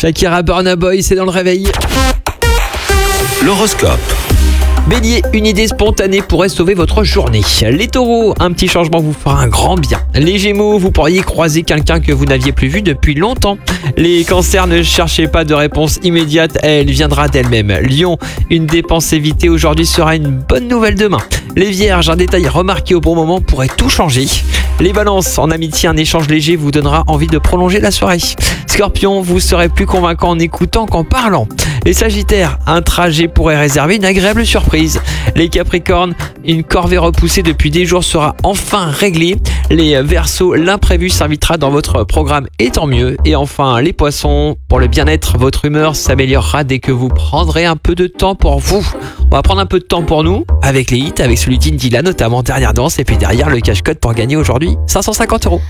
Shakira, Burna Boy, c'est dans le réveil. L'horoscope. Bélier, une idée spontanée pourrait sauver votre journée. Les taureaux, un petit changement vous fera un grand bien. Les gémeaux, vous pourriez croiser quelqu'un que vous n'aviez plus vu depuis longtemps. Les cancers, ne cherchez pas de réponse immédiate, elle viendra d'elle-même. Lion, une dépense évitée aujourd'hui sera une bonne nouvelle demain. Les vierges, un détail remarqué au bon moment pourrait tout changer. Les balances, en amitié, un échange léger vous donnera envie de prolonger la soirée. Scorpion, vous serez plus convaincant en écoutant qu'en parlant. Les sagittaires, un trajet pourrait réserver une agréable surprise. Les capricornes, une corvée repoussée depuis des jours sera enfin réglée. Les verseaux, l'imprévu s'invitera dans votre programme et tant mieux. Et enfin, les poissons, pour le bien-être, votre humeur s'améliorera dès que vous prendrez un peu de temps pour vous. On va prendre un peu de temps pour nous, avec les hits, avec celui d'Indila, notamment Dernière Danse, et puis derrière le cache-code pour gagner aujourd'hui 550 €.